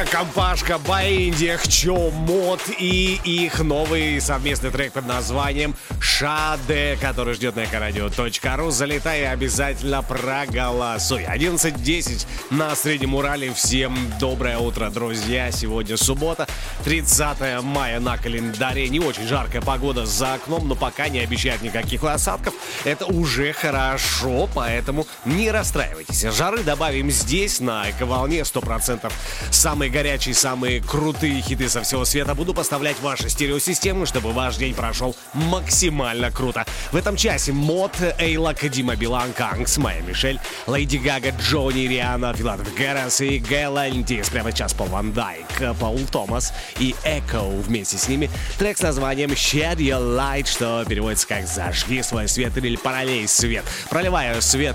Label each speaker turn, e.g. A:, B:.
A: Компашка Баиндих, Чо Мод и их новый совместный трек под названием «Шаде», который ждет на Экорадио.ру. Залетай и обязательно проголосуй. 11:10 на Среднем Урале. Всем доброе утро, друзья. Сегодня суббота, 30 мая на календаре. Не очень жаркая погода за окном, но пока не обещает никаких осадков. Это уже хорошо, поэтому не расстраивайтесь. Жары добавим здесь, на Эковолне. 100% самые горячие, самые крутые хиты со всего света буду поставлять в ваши стереосистемы, чтобы ваш день прошел максимально круто. В этом часе Мод, Эйла, Дима Билан, Кангс, Майя Мишель, Леди Гага, Джонни, Риhanna, Филатов Герас и Гэлантис. Прямо сейчас Пол Ван Дайк, Пол Томас и Эко вместе с ними. Трек с названием Shed Your Light, что переводится как «Зажги свой свет» или «Пролей свет». Проливаю свет